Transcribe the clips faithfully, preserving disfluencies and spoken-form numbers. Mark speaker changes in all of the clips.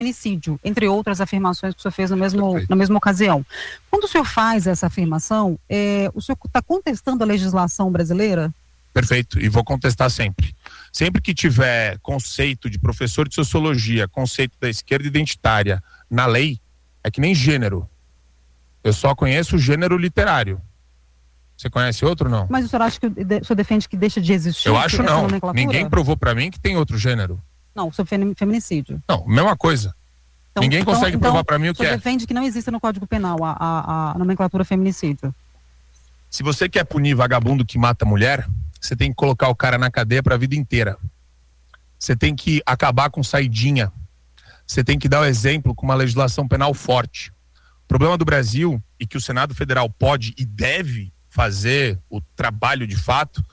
Speaker 1: feminicídio, entre outras afirmações que o senhor fez no mesmo, na mesma ocasião. Quando o senhor faz essa afirmação, é, o senhor está contestando a legislação brasileira?
Speaker 2: Perfeito, e vou contestar sempre. Sempre que tiver conceito de professor de sociologia, conceito da esquerda identitária na lei, é que nem gênero. Eu só conheço o gênero literário. Você conhece outro, não?
Speaker 1: Mas o senhor acha que o senhor defende que deixa de existir?
Speaker 2: Eu acho não. Ninguém provou pra mim que tem outro gênero.
Speaker 1: Não, sobre feminicídio.
Speaker 2: Não, mesma coisa. Então, Ninguém
Speaker 1: então,
Speaker 2: consegue
Speaker 1: então,
Speaker 2: provar pra mim o que é.
Speaker 1: O senhor defende que não exista no Código Penal a, a, a nomenclatura feminicídio?
Speaker 2: Se você quer punir vagabundo que mata mulher, você tem que colocar o cara na cadeia pra vida inteira. Você tem que acabar com saidinha. Você tem que dar o exemplo com uma legislação penal forte. O problema do Brasil, e que o Senado Federal pode e deve fazer o trabalho de fato,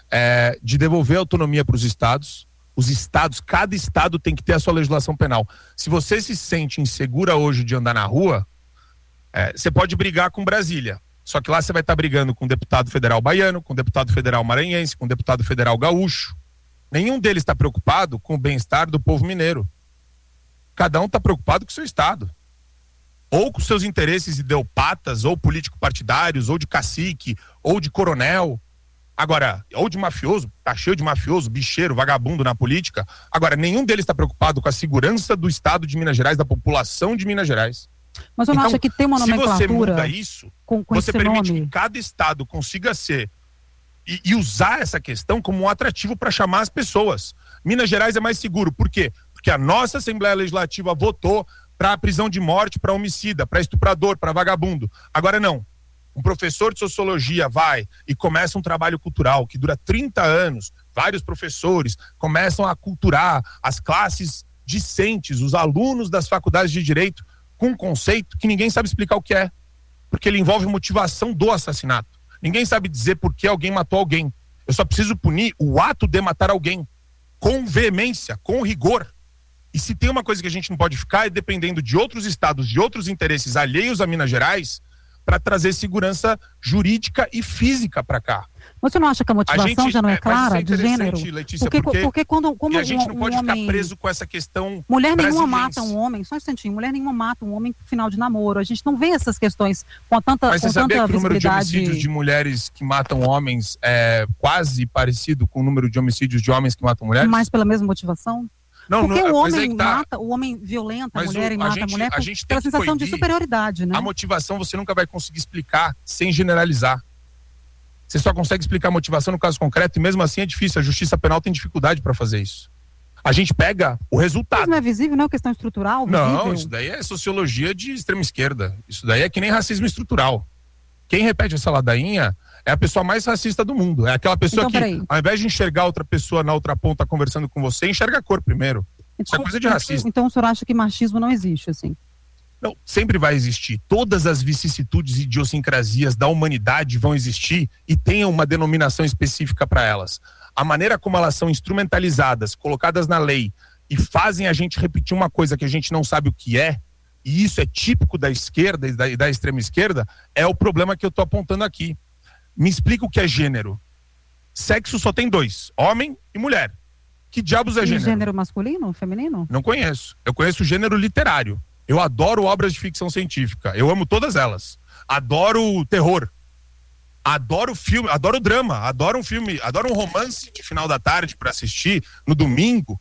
Speaker 2: é de devolver a autonomia para os estados. Os estados, cada estado tem que ter a sua legislação penal. Se você se sente insegura hoje de andar na rua, é, você pode brigar com Brasília. Só que lá você vai estar brigando com o deputado federal baiano, com o deputado federal maranhense, com o deputado federal gaúcho. Nenhum deles está preocupado com o bem-estar do povo mineiro. Cada um está preocupado com o seu estado. Ou com seus interesses ideopatas, ou político-partidários, ou de cacique, ou de coronel. Agora, ou de mafioso, tá cheio de mafioso, bicheiro, vagabundo na política. Agora, nenhum deles está preocupado com a segurança do estado de Minas Gerais, da população de Minas Gerais.
Speaker 1: Mas você não
Speaker 2: então,
Speaker 1: acha que tem uma nomenclatura?
Speaker 2: Se você muda isso,
Speaker 1: com, com
Speaker 2: você permite
Speaker 1: nome?
Speaker 2: que cada estado consiga ser e, e usar essa questão como um atrativo para chamar as pessoas. Minas Gerais é mais seguro. Por quê? Porque a nossa Assembleia Legislativa votou para prisão de morte, para homicida, para estuprador, para vagabundo. Agora não. Um professor de sociologia vai e começa um trabalho cultural que dura trinta anos, vários professores começam a culturar as classes discentes, os alunos das faculdades de direito, com um conceito que ninguém sabe explicar o que é, porque ele envolve motivação do assassinato. Ninguém sabe dizer por que alguém matou alguém. Eu só preciso punir o ato de matar alguém, com veemência, com rigor. E se tem uma coisa que a gente não pode ficar é dependendo de outros estados, de outros interesses alheios a Minas Gerais, para trazer segurança jurídica e física para cá.
Speaker 1: Você não acha que a motivação a gente, já não é, é clara,
Speaker 2: é
Speaker 1: de gênero?
Speaker 2: Letícia,
Speaker 1: porque,
Speaker 2: porque,
Speaker 1: porque quando como
Speaker 2: a gente
Speaker 1: um,
Speaker 2: não pode
Speaker 1: um
Speaker 2: ficar
Speaker 1: homem...
Speaker 2: preso com essa questão.
Speaker 1: Mulher nenhuma mata um homem, só um instantinho, mulher nenhuma mata um homem por final de namoro. A gente não vê essas questões com tanta
Speaker 2: Mas
Speaker 1: com
Speaker 2: você sabia
Speaker 1: tanta
Speaker 2: que o número de
Speaker 1: visibilidade...
Speaker 2: homicídios de mulheres que matam homens é quase parecido com o número de homicídios de homens que matam mulheres?
Speaker 1: Mas pela mesma motivação?
Speaker 2: Não,
Speaker 1: Porque
Speaker 2: não,
Speaker 1: o homem
Speaker 2: é tá.
Speaker 1: mata, o homem violenta a
Speaker 2: mas
Speaker 1: mulher
Speaker 2: o,
Speaker 1: e mata a,
Speaker 2: gente,
Speaker 1: a mulher
Speaker 2: a gente
Speaker 1: pela sensação de superioridade, né?
Speaker 2: A motivação você nunca vai conseguir explicar sem generalizar. Você só consegue explicar a motivação no caso concreto e mesmo assim é difícil. A justiça penal tem dificuldade para fazer isso. A gente pega o resultado.
Speaker 1: Mas não é visível, não é questão estrutural? Visível?
Speaker 2: Não, isso daí é sociologia de extrema esquerda. Isso daí é que nem racismo estrutural. Quem repete essa ladainha é a pessoa mais racista do mundo. É aquela pessoa então, que, peraí. ao invés de enxergar outra pessoa na outra ponta conversando com você, enxerga a cor primeiro. Então, isso é coisa de racista.
Speaker 1: Então o senhor acha que machismo não existe, assim?
Speaker 2: Não, sempre vai existir. Todas as vicissitudes e idiosincrasias da humanidade vão existir e tem uma denominação específica para elas. A maneira como elas são instrumentalizadas, colocadas na lei e fazem a gente repetir uma coisa que a gente não sabe o que é, e isso é típico da esquerda e da, e da extrema esquerda, é o problema que eu estou apontando aqui. Me explica o que é gênero. Sexo só tem dois, homem e mulher. Que diabos é
Speaker 1: e
Speaker 2: gênero?
Speaker 1: Gênero masculino, feminino?
Speaker 2: Não conheço. Eu conheço o gênero literário. Eu adoro obras de ficção científica. Eu amo todas elas. Adoro terror. Adoro filme, adoro drama. Adoro um filme, adoro um romance de final da tarde para assistir no domingo.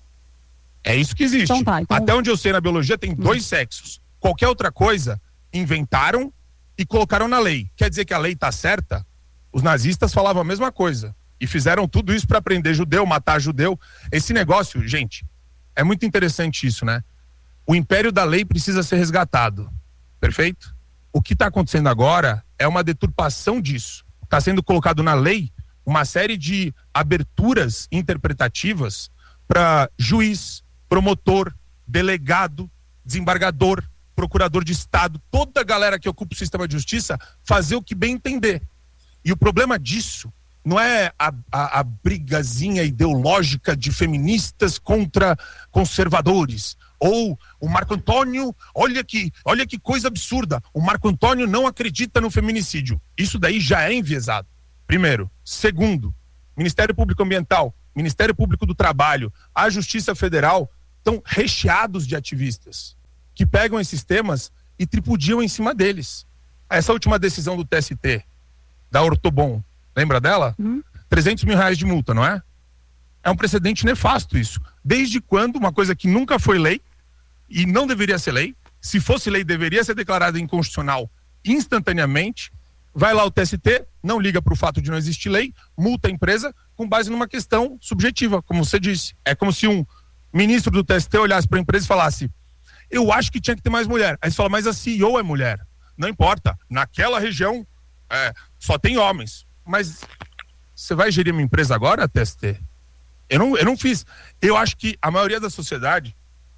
Speaker 2: É isso que existe.
Speaker 1: Então tá, então...
Speaker 2: Até onde eu sei na biologia tem dois hum. sexos. Qualquer outra coisa inventaram e colocaram na lei. Quer dizer que a lei tá certa? Os nazistas falavam a mesma coisa. E fizeram tudo isso para prender judeu, matar judeu. Esse negócio, gente, é muito interessante isso, né? O império da lei precisa ser resgatado, perfeito? O que está acontecendo agora é uma deturpação disso. Está sendo colocado na lei uma série de aberturas interpretativas para juiz, promotor, delegado, desembargador, procurador de Estado, toda a galera que ocupa o sistema de justiça fazer o que bem entender. E o problema disso não é a, a, a brigazinha ideológica de feministas contra conservadores. Ou o Marco Antônio, olha que, olha que coisa absurda, o Marco Antônio não acredita no feminicídio. Isso daí já é enviesado. Primeiro. Segundo, Ministério Público Ambiental, Ministério Público do Trabalho, a Justiça Federal estão recheados de ativistas. que pegam esses temas e tripudiam em cima deles. Essa última decisão do T S T, da Ortobon, lembra dela? Uhum. trezentos mil reais de multa, não é? É um precedente nefasto isso. Desde quando uma coisa que nunca foi lei e não deveria ser lei, se fosse lei deveria ser declarada inconstitucional instantaneamente, vai lá o T S T, não liga para o fato de não existir lei, multa a empresa com base numa questão subjetiva, como você disse. É como se um ministro do T S T olhasse para a empresa e falasse: eu acho que tinha que ter mais mulher. Aí você fala: mas a C E O é mulher. Não importa, naquela região é, só tem homens. Mas você vai gerir uma empresa agora, T S T? Eu não, eu não fiz. Eu acho que a maioria da sociedade,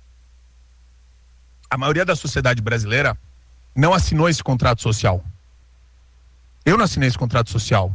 Speaker 2: a maioria da sociedade brasileira não assinou esse contrato social. Eu não assinei esse contrato social.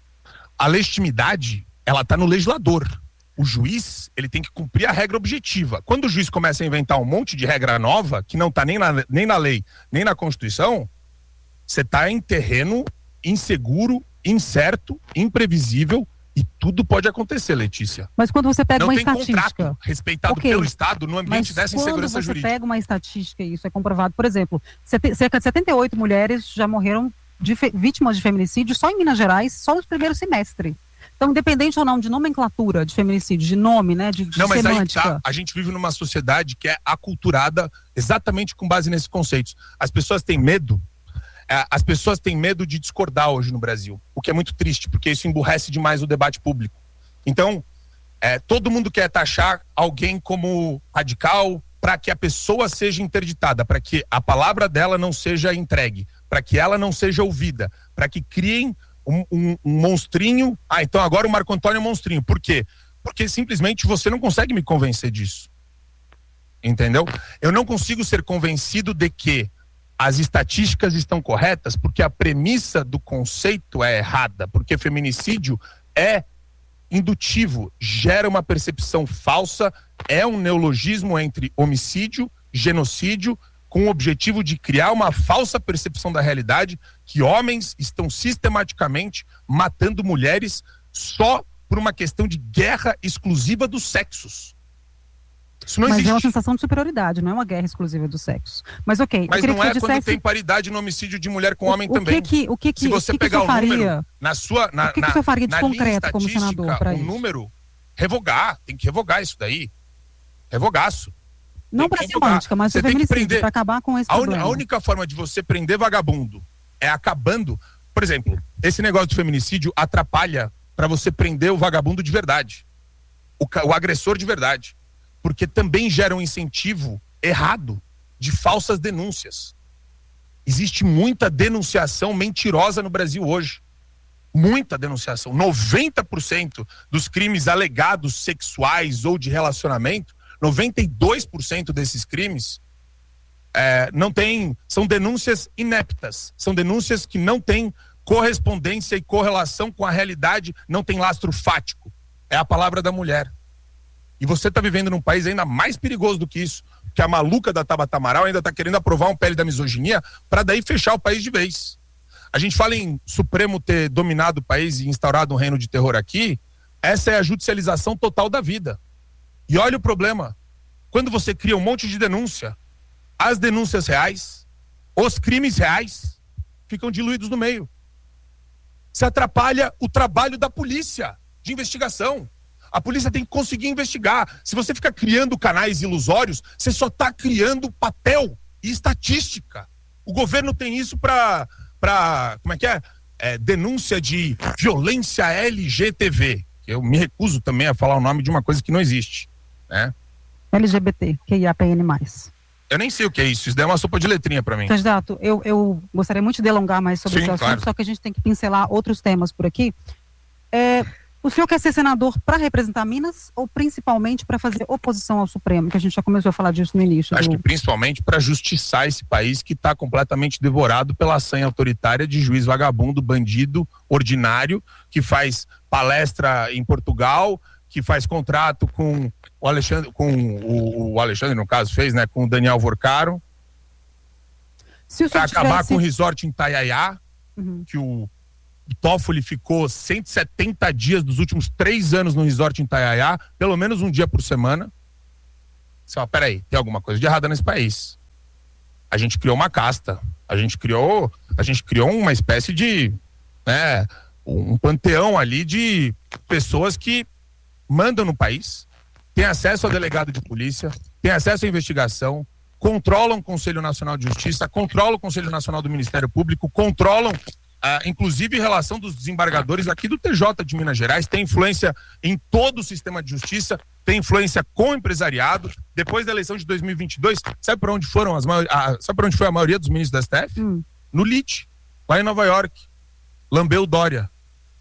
Speaker 2: A legitimidade, ela está no legislador. O juiz, ele tem que cumprir a regra objetiva. Quando o juiz começa a inventar um monte de regra nova, que não está nem na, nem na lei, nem na Constituição, você está em terreno inseguro, incerto, imprevisível, e tudo pode acontecer, Letícia.
Speaker 1: Mas quando você pega
Speaker 2: não
Speaker 1: uma
Speaker 2: tem
Speaker 1: estatística...
Speaker 2: contrato respeitado
Speaker 1: okay.
Speaker 2: pelo Estado no ambiente
Speaker 1: Mas
Speaker 2: dessa insegurança jurídica.
Speaker 1: Quando você pega uma estatística e isso é comprovado, por exemplo, cerca de setenta e oito mulheres já morreram de vítimas de feminicídio só em Minas Gerais, só no primeiro semestre. Então, independente ou não de nomenclatura de feminicídio, de nome, né, de, de
Speaker 2: não, mas
Speaker 1: semântica.
Speaker 2: Aí tá, a gente vive numa sociedade que é aculturada exatamente com base nesses conceitos. As pessoas têm medo, é, as pessoas têm medo de discordar hoje no Brasil, o que é muito triste, porque isso emburrece demais o debate público. Então, é, todo mundo quer taxar alguém como radical para que a pessoa seja interditada, para que a palavra dela não seja entregue, para que ela não seja ouvida, para que criem Um, um, um monstrinho. Ah, então agora o Marco Antônio é um monstrinho. Por quê? Porque simplesmente você não consegue me convencer disso. Entendeu? Eu não consigo ser convencido de que as estatísticas estão corretas, porque a premissa do conceito é errada, porque feminicídio é indutivo, gera uma percepção falsa, é um neologismo entre homicídio, genocídio, com o objetivo de criar uma falsa percepção da realidade, que homens estão sistematicamente matando mulheres só por uma questão de guerra exclusiva dos sexos. Isso não
Speaker 1: Mas
Speaker 2: existe.
Speaker 1: é uma sensação de superioridade, não é uma guerra exclusiva do sexo. Mas ok.
Speaker 2: Mas não é
Speaker 1: dissesse...
Speaker 2: quando tem paridade no homicídio de mulher com
Speaker 1: o,
Speaker 2: homem
Speaker 1: o
Speaker 2: também.
Speaker 1: Que que, o que que,
Speaker 2: Se você
Speaker 1: o que
Speaker 2: pegar
Speaker 1: que
Speaker 2: o
Speaker 1: faria?
Speaker 2: número na sua na,
Speaker 1: o que,
Speaker 2: na,
Speaker 1: que você faria de
Speaker 2: na
Speaker 1: concreto como senador para
Speaker 2: um
Speaker 1: isso?
Speaker 2: número, revogar, tem que revogar isso daí. Revogaço.
Speaker 1: Não para semântica, mas o feminicídio, para acabar com esse
Speaker 2: a
Speaker 1: problema.
Speaker 2: Un, a única forma de você prender vagabundo é acabando. Por exemplo, esse negócio de feminicídio atrapalha para você prender o vagabundo de verdade, o, o agressor de verdade, porque também gera um incentivo errado de falsas denúncias. Existe muita denunciação mentirosa no Brasil hoje. Muita denunciação. noventa por cento dos crimes alegados sexuais ou de relacionamento, noventa e dois por cento desses crimes é, não tem, são denúncias ineptas, são denúncias que não têm correspondência e correlação com a realidade, não tem lastro fático. É a palavra da mulher. E você está vivendo num país ainda mais perigoso do que isso, que a maluca da Tabata Amaral ainda está querendo aprovar um P L da misoginia para daí fechar o país de vez. A gente fala em Supremo ter dominado o país e instaurado um reino de terror aqui, essa é a judicialização total da vida. E olha o problema, quando você cria um monte de denúncia, as denúncias reais, os crimes reais, ficam diluídos no meio. Você atrapalha o trabalho da polícia de investigação. A polícia tem que conseguir investigar. Se você fica criando canais ilusórios, você só está criando papel e estatística. O governo tem isso para, para, como é que é? É, denúncia de violência L G B T. Eu me recuso também a falar o nome de uma coisa que não existe. Né?
Speaker 1: L G B T, Q I A P N mais.
Speaker 2: Eu nem sei o que é isso, isso daí é uma sopa de letrinha para mim.
Speaker 1: Candidato, eu, eu gostaria muito de delongar mais sobre
Speaker 2: Sim,
Speaker 1: esse assunto,
Speaker 2: claro.
Speaker 1: Só que a gente tem que pincelar outros temas por aqui. É, o senhor quer ser senador para representar Minas ou principalmente para fazer oposição ao Supremo, que a gente já começou a falar disso no início?
Speaker 2: Acho
Speaker 1: do...
Speaker 2: que principalmente para justiçar esse país que está completamente devorado pela sanha autoritária de juiz vagabundo, bandido, ordinário, que faz palestra em Portugal, que faz contrato com o Alexandre, com o, o Alexandre, no caso, fez, né, com o Daniel Vorcaro, para acabar
Speaker 1: tivesse...
Speaker 2: com o resort em Itaiaiá,
Speaker 1: uhum.
Speaker 2: que o Toffoli ficou cento e setenta dias dos últimos três anos no resort em Itaiaiá, pelo menos um dia por semana. Você fala, peraí, tem alguma coisa de errada nesse país. A gente criou uma casta, a gente criou, a gente criou uma espécie de, né, um panteão ali de pessoas que mandam no país, têm acesso ao delegado de polícia, têm acesso à investigação, controlam o Conselho Nacional de Justiça, controlam o Conselho Nacional do Ministério Público, controlam, ah, inclusive, a relação dos desembargadores aqui do T J de Minas Gerais, tem influência em todo o sistema de justiça, tem influência com o empresariado. Depois da eleição de dois mil e vinte e dois, sabe para onde foram as maior... ah, sabe para onde foi a maioria dos ministros da S T F? Hum. No L I T, lá em Nova York. Lambeu Dória.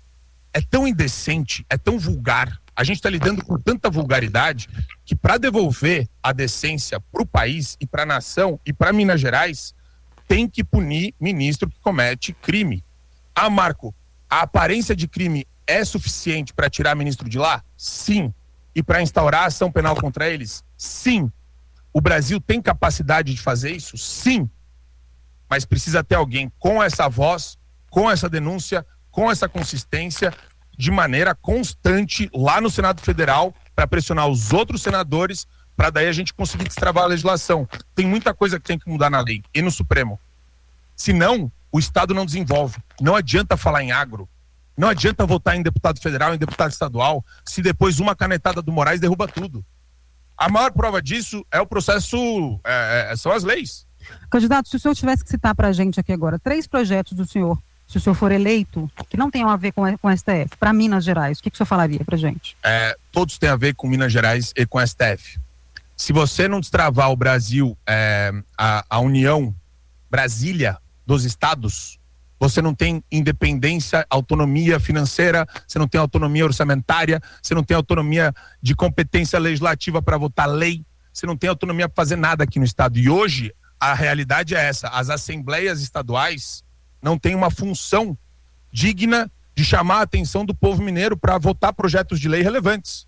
Speaker 2: É tão indecente, é tão vulgar. A gente está lidando com tanta vulgaridade que, para devolver a decência para o país e para a nação e para Minas Gerais, tem que punir ministro que comete crime. Ah, Marco, a aparência de crime é suficiente para tirar ministro de lá? Sim. E para instaurar ação penal contra eles? Sim. O Brasil tem capacidade de fazer isso? Sim. Mas precisa ter alguém com essa voz, com essa denúncia, com essa consistência, de maneira constante lá no Senado Federal, para pressionar os outros senadores, para daí a gente conseguir destravar a legislação. Tem muita coisa que tem que mudar na lei e no Supremo. Senão, o Estado não desenvolve. Não adianta falar em agro. Não adianta votar em deputado federal, em deputado estadual, se depois uma canetada do Moraes derruba tudo. A maior prova disso é o processo, é, é, são as leis.
Speaker 1: Candidato, se o senhor tivesse que citar para a gente aqui agora três projetos do senhor, se o senhor for eleito, que não tenham a ver com, com o S T F, para Minas Gerais, o que, que o senhor falaria para a gente?
Speaker 2: É, todos têm a ver com Minas Gerais e com o S T F. Se você não destravar o Brasil, é, a, a união Brasília dos estados, você não tem independência, autonomia financeira, você não tem autonomia orçamentária, você não tem autonomia de competência legislativa para votar lei, você não tem autonomia para fazer nada aqui no estado. E hoje, a realidade é essa, as assembleias estaduais não têm uma função digna de chamar a atenção do povo mineiro para votar projetos de lei relevantes.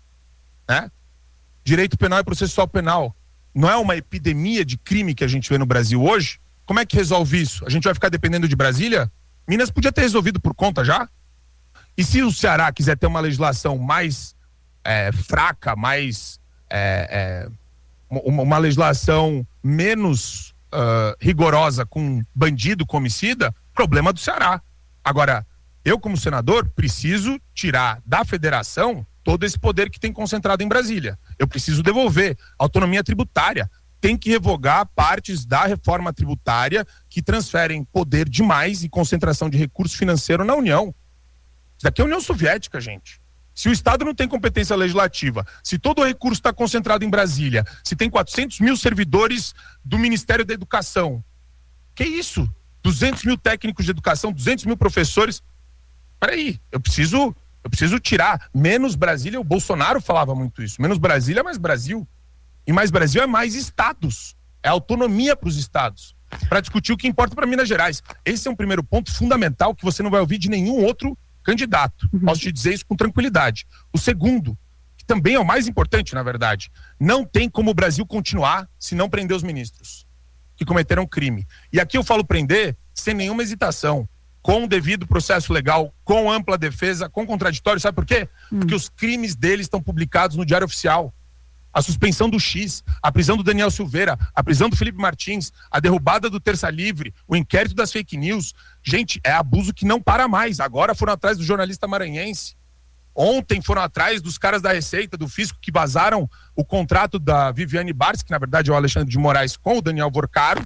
Speaker 2: Né? Direito penal e processual penal. Não é uma epidemia de crime que a gente vê no Brasil hoje? Como é que resolve isso? A gente vai ficar dependendo de Brasília? Minas podia ter resolvido por conta já? E se o Ceará quiser ter uma legislação mais é, fraca, mais é, é, uma, uma legislação menos uh, rigorosa com bandido, com homicida, problema do Ceará. Agora, eu como senador preciso tirar da federação todo esse poder que tem concentrado em Brasília. Eu preciso devolver autonomia tributária. Tem que revogar partes da reforma tributária que transferem poder demais e concentração de recurso financeiro na União. Isso daqui é a União Soviética, gente. Se o Estado não tem competência legislativa, se todo o recurso está concentrado em Brasília, se tem quatrocentos mil servidores do Ministério da Educação, que isso? duzentos mil técnicos de educação, duzentos mil professores. Peraí, eu preciso, eu preciso tirar menos Brasília. O Bolsonaro falava muito isso. Menos Brasília é mais Brasil. E mais Brasil é mais estados. É autonomia para os estados. Para discutir o que importa para Minas Gerais. Esse é um primeiro ponto fundamental que você não vai ouvir de nenhum outro candidato. Uhum. Posso te dizer isso com tranquilidade. O segundo, que também é o mais importante, na verdade, não tem como o Brasil continuar se não prender os ministros que cometeram crime. E aqui eu falo prender sem nenhuma hesitação, com o devido processo legal, com ampla defesa, com contraditório. Sabe por quê? Uhum. Porque os crimes deles estão publicados no Diário Oficial. A suspensão do X, a prisão do Daniel Silveira, a prisão do Felipe Martins, a derrubada do Terça Livre, o inquérito das fake news. Gente, é abuso que não para mais. Agora foram atrás do jornalista maranhense. Ontem foram atrás dos caras da Receita, do Fisco, que vazaram o contrato da Viviane Barsi, que na verdade é o Alexandre de Moraes, com o Daniel Vorcaro,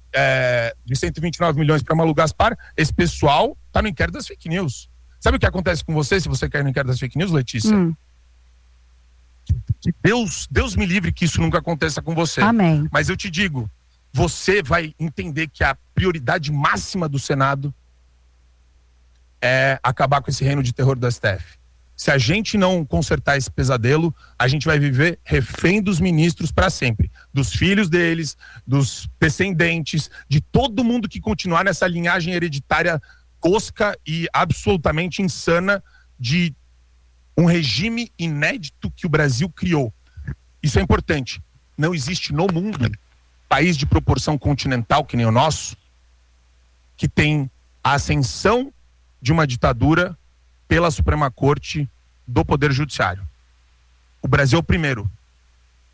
Speaker 2: é, de cento e vinte e nove milhões para Malu Gaspar. Esse pessoal tá no inquérito das fake news. Sabe o que acontece com você se você cair no inquérito das fake news, Letícia? Hum. Que Deus, Deus me livre que isso nunca aconteça com você.
Speaker 1: Amém.
Speaker 2: Mas eu te digo, você vai entender que a prioridade máxima do Senado é acabar com esse reino de terror do S T F. Se a gente não consertar esse pesadelo, a gente vai viver refém dos ministros para sempre. Dos filhos deles, dos descendentes, de todo mundo que continuar nessa linhagem hereditária tosca e absolutamente insana de um regime inédito que o Brasil criou. Isso é importante. Não existe no mundo país de proporção continental que nem o nosso que tem a ascensão de uma ditadura pela Suprema Corte do Poder Judiciário. O Brasil é o primeiro.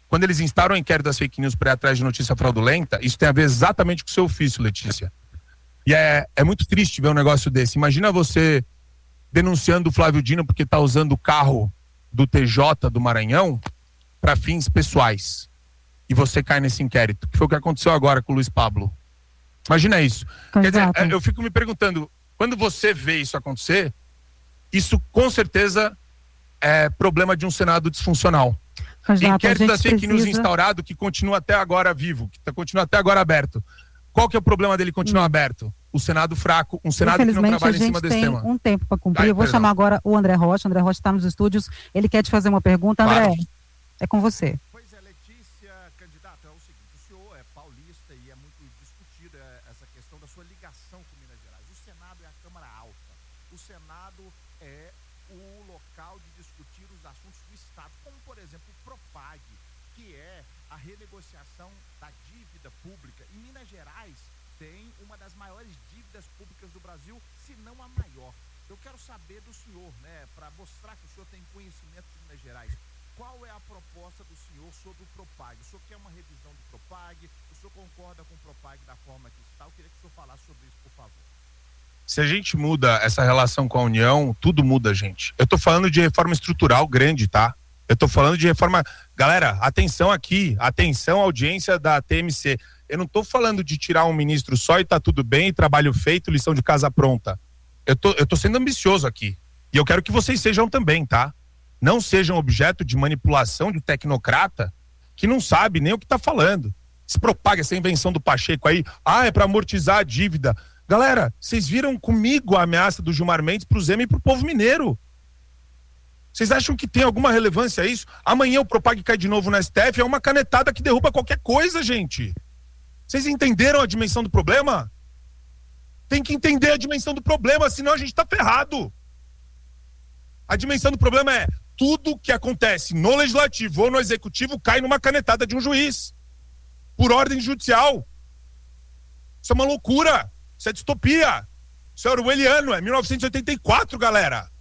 Speaker 2: quando eles instauram o inquérito das fake news para ir atrás de notícia fraudulenta, isso tem a ver exatamente com o seu ofício, Letícia. E é, é muito triste ver um negócio desse. Imagina você denunciando o Flávio Dino porque está usando o carro do T J do Maranhão para fins pessoais. E você cai nesse inquérito, que foi o que aconteceu agora com o Luiz Pablo. Imagina isso. Quer dizer, eu fico me perguntando, quando você vê isso acontecer, isso com certeza é problema de um Senado disfuncional.
Speaker 1: Candidato,
Speaker 2: inquérito das fake
Speaker 1: precisa...
Speaker 2: news instaurado, que continua até agora vivo, que tá, continua até agora aberto. Qual que é o problema dele continuar hum. aberto? O Senado fraco, um Senado que não trabalha em cima desse tema.
Speaker 1: Infelizmente, a gente tem um tempo para cumprir.
Speaker 2: Ai,
Speaker 1: eu vou
Speaker 2: perdão.
Speaker 1: chamar agora o André Rocha. O André Rocha está nos estúdios. Ele quer te fazer uma pergunta. André, claro. É com você.
Speaker 3: Pois é, Letícia, candidato, é o seguinte, o senhor é paulista e é muito discutida essa questão da sua ligação com Minas Gerais. O Senado é a Câmara Alta. O Senado é o local de discutir os assuntos do Estado, como, por exemplo, o Propag, que é a renegociação da dívida pública. Em Minas Gerais tem uma das maiores dívidas públicas do Brasil, se não a maior. Eu quero saber do senhor, né, para mostrar que o senhor tem conhecimento de Minas Gerais, qual é a proposta do senhor sobre o Propag? O senhor quer uma revisão do Propag? O senhor concorda com o Propag da forma que está? Eu queria que o senhor falasse sobre isso, por favor.
Speaker 2: Se a gente muda essa relação com a União, tudo muda, gente. Eu tô falando de reforma estrutural grande, tá? Eu tô falando de reforma... Galera, atenção aqui, atenção audiência da T M C. Eu não tô falando de tirar um ministro só e tá tudo bem, trabalho feito, lição de casa pronta. Eu tô, eu tô sendo ambicioso aqui. E eu quero que vocês sejam também, tá? Não sejam objeto de manipulação de tecnocrata que não sabe nem o que tá falando. Se propaga essa invenção do Pacheco aí, ah, é pra amortizar a dívida. Galera, vocês viram comigo a ameaça do Gilmar Mendes pro Zema e pro povo mineiro. Vocês acham que tem alguma relevância isso? Amanhã o Propag cai de novo na S T F, é uma canetada que derruba qualquer coisa, gente. Vocês entenderam a dimensão do problema? Tem que entender a dimensão do problema, senão a gente tá ferrado. A dimensão do problema é tudo que acontece no legislativo ou no executivo cai numa canetada de um juiz. Por ordem judicial. Isso é uma loucura. Isso é distopia. Isso é orwelliano, é mil novecentos e oitenta e quatro, galera.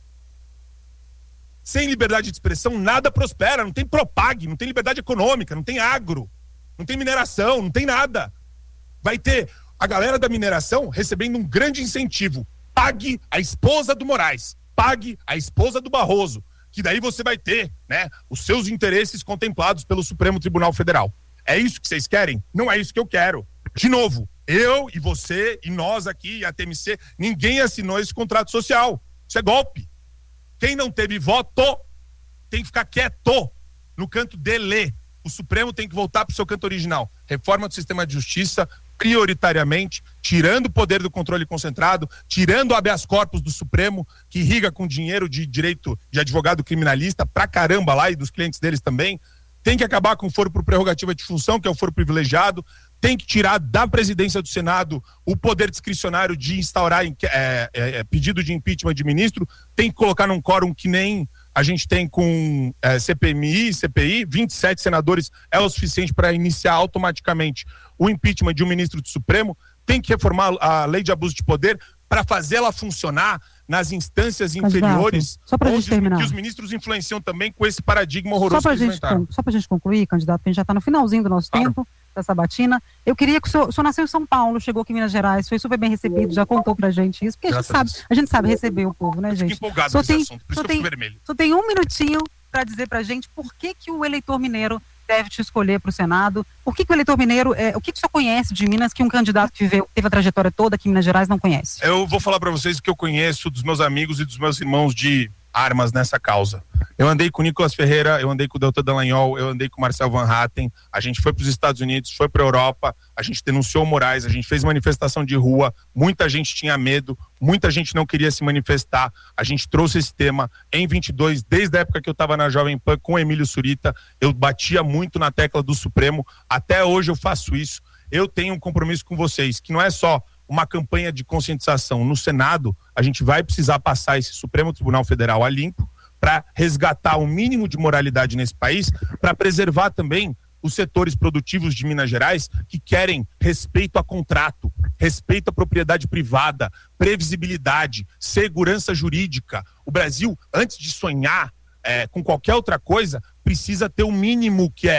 Speaker 2: Sem liberdade de expressão, nada prospera. Não tem Propag, não tem liberdade econômica, não tem agro, não tem mineração, não tem nada. Vai ter a galera da mineração recebendo um grande incentivo. Pague a esposa do Moraes, pague a esposa do Barroso, que daí você vai ter, né, os seus interesses contemplados pelo Supremo Tribunal Federal. É isso que vocês querem? Não é isso que eu quero. De novo, eu e você e nós aqui, a T M C, ninguém assinou esse contrato social. Isso é golpe. Quem não teve voto tem que ficar quieto no canto dele. O Supremo tem que voltar para o seu canto original. Reforma do sistema de justiça, prioritariamente, tirando o poder do controle concentrado, tirando o habeas corpus do Supremo, que irriga com dinheiro de direito de advogado criminalista pra caramba lá e dos clientes deles também. Tem que acabar com o foro por prerrogativa de função, que é o foro privilegiado. Tem que tirar da presidência do Senado o poder discricionário de instaurar é, é, é, pedido de impeachment de ministro. Tem que colocar num quórum que nem a gente tem com é, C P M I, C P I, vinte e sete senadores é o suficiente para iniciar automaticamente o impeachment de um ministro do Supremo. Tem que reformar a lei de abuso de poder para fazê-la funcionar nas instâncias inferiores,
Speaker 1: só pra gente terminar.
Speaker 2: Que os ministros influenciam também com esse paradigma horroroso.
Speaker 1: Só para gente, só pra gente concluir, candidato, porque a gente já está no finalzinho do nosso claro. tempo, da sabatina. Eu queria que o senhor, o senhor nasceu em São Paulo, chegou aqui em Minas Gerais, foi super bem recebido, já contou pra gente isso, porque a gente sabe, a gente sabe receber o povo, né, gente?
Speaker 2: Eu fico empolgado
Speaker 1: com
Speaker 2: esse
Speaker 1: tem,
Speaker 2: assunto, por isso que eu fico vermelho.
Speaker 1: Só tem um minutinho para dizer pra gente por que que o eleitor mineiro deve te escolher para o Senado. Por que que o eleitor mineiro, é, o que que o senhor conhece de Minas que um candidato que viveu, teve a trajetória toda aqui em Minas Gerais não conhece?
Speaker 2: Eu vou falar para vocês o que eu conheço dos meus amigos e dos meus irmãos de armas nessa causa. Eu andei com o Nicolas Ferreira, eu andei com o Deltan Dallagnol, eu andei com o Marcel Van Hatten, a gente foi para os Estados Unidos, foi para a Europa, a gente denunciou o Moraes, a gente fez manifestação de rua, muita gente tinha medo, muita gente não queria se manifestar, a gente trouxe esse tema em vinte e dois, desde a época que eu estava na Jovem Pan com o Emílio Surita, eu batia muito na tecla do Supremo, até hoje eu faço isso, eu tenho um compromisso com vocês, que não é só uma campanha de conscientização. No Senado, a gente vai precisar passar esse Supremo Tribunal Federal a limpo para resgatar o mínimo de moralidade nesse país, para preservar também os setores produtivos de Minas Gerais que querem respeito a contrato, respeito à propriedade privada, previsibilidade, segurança jurídica. O Brasil, antes de sonhar é, com qualquer outra coisa, precisa ter o mínimo que é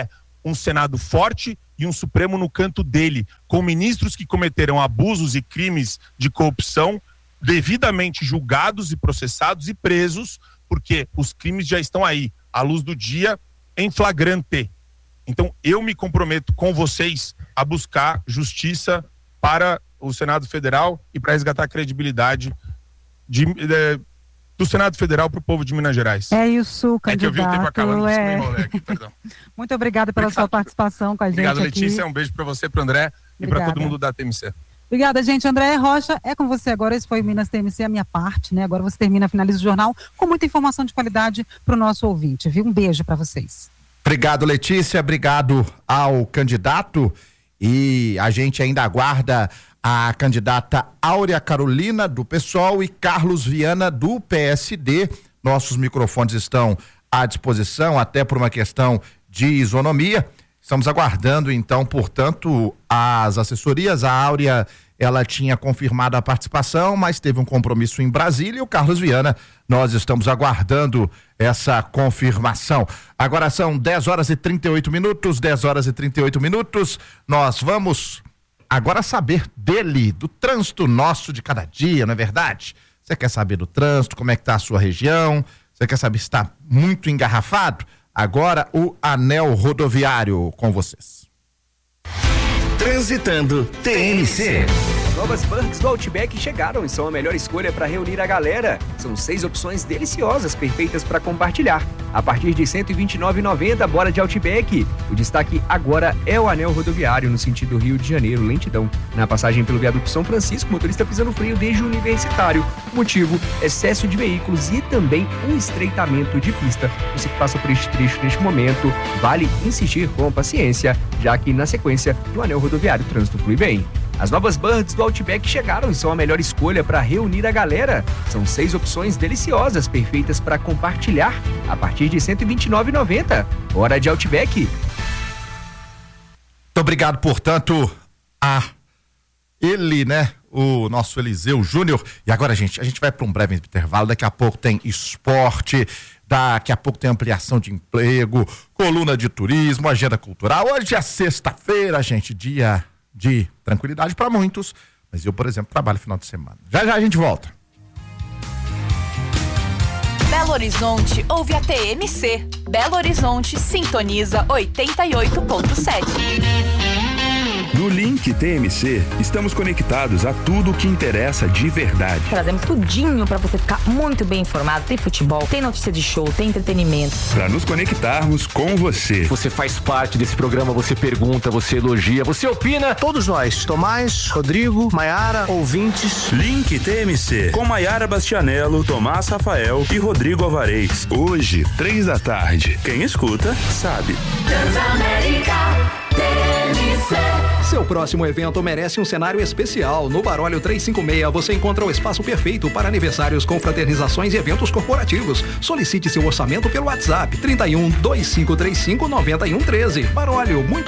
Speaker 2: um Senado forte e um Supremo no canto dele, com ministros que cometeram abusos e crimes de corrupção devidamente julgados e processados e presos, porque os crimes já estão aí, à luz do dia, em flagrante. Então, eu me comprometo com vocês a buscar justiça para o Senado Federal e para resgatar a credibilidade de, de, do Senado Federal para o povo de Minas Gerais.
Speaker 1: É isso, candidato.
Speaker 2: É que eu vi o tempo acabando,
Speaker 1: é...
Speaker 2: me enrolei aqui, perdão.
Speaker 1: Muito obrigada pela
Speaker 2: Obrigado.
Speaker 1: sua participação com a gente.
Speaker 2: Obrigado, Letícia.
Speaker 1: Aqui.
Speaker 2: Um beijo para você, para o André e para todo mundo da T M C.
Speaker 1: Obrigada, gente. André Rocha, é com você agora. Esse foi o Minas T M C, a minha parte, né? Agora você termina, finaliza o jornal com muita informação de qualidade para o nosso ouvinte, viu? Um beijo para vocês.
Speaker 4: Obrigado, Letícia. Obrigado ao candidato. E a gente ainda aguarda a candidata Áurea Carolina, do PSOL, e Carlos Viana, do P S D. Nossos microfones estão à disposição, até por uma questão de isonomia. Estamos aguardando, então, portanto, as assessorias. A Áurea, ela tinha confirmado a participação, mas teve um compromisso em Brasília, e o Carlos Viana, nós estamos aguardando essa confirmação. Agora são dez horas e trinta e oito minutos, dez horas e trinta e oito minutos. Nós vamos agora saber dele, do trânsito nosso de cada dia, não é verdade? Você quer saber do trânsito, como é que está a sua região? Você quer saber se está muito engarrafado? Agora o anel rodoviário com vocês.
Speaker 5: Transitando T N C.
Speaker 6: Novas Burgers do Outback chegaram e são a melhor escolha para reunir a galera. São seis opções deliciosas, perfeitas para compartilhar. A partir de cento e vinte e nove reais e noventa centavos, bora de Outback. O destaque agora é o anel rodoviário no sentido Rio de Janeiro, lentidão. Na passagem pelo viaduto São Francisco, motorista pisando freio desde o Universitário. O motivo, excesso de veículos e também um estreitamento de pista. Você que passa por este trecho neste momento, vale insistir com paciência, já que na sequência do anel rodoviário o trânsito flui bem. As novas Birds do Outback chegaram e são a melhor escolha para reunir a galera. São seis opções deliciosas, perfeitas para compartilhar, a partir de cento e vinte e nove reais e noventa centavos. Hora de Outback.
Speaker 4: Muito obrigado, portanto, a ele, né? O nosso Eliseu Júnior. E agora, gente, a gente vai para um breve intervalo. Daqui a pouco tem esporte, daqui a pouco tem ampliação de emprego, coluna de turismo, agenda cultural. Hoje é sexta-feira, gente, dia de tranquilidade para muitos, mas eu, por exemplo, trabalho final de semana. Já já a gente volta.
Speaker 7: Belo Horizonte ouve a T M C. Belo Horizonte sintoniza oitenta e oito ponto sete.
Speaker 8: No Link T M C, estamos conectados a tudo o que interessa de verdade.
Speaker 9: Trazemos tudinho para você ficar muito bem informado. Tem futebol, tem notícia de show, tem entretenimento.
Speaker 8: Para nos conectarmos com você.
Speaker 10: Você faz parte desse programa, você pergunta, você elogia, você opina.
Speaker 11: Todos nós, Tomás, Rodrigo, Maiara, ouvintes.
Speaker 8: Link T M C, com Maiara Bastianello, Tomás Rafael e Rodrigo Alvarez. Hoje, três da tarde. Quem escuta, sabe.
Speaker 12: Transamérica T M C.
Speaker 13: Seu próximo evento merece um cenário especial. No Barólio trezentos e cinquenta e seis você encontra o espaço perfeito para aniversários, confraternizações e eventos corporativos. Solicite seu orçamento pelo WhatsApp trinta e um, vinte e cinco trinta e cinco, noventa e um treze. Barólio, muito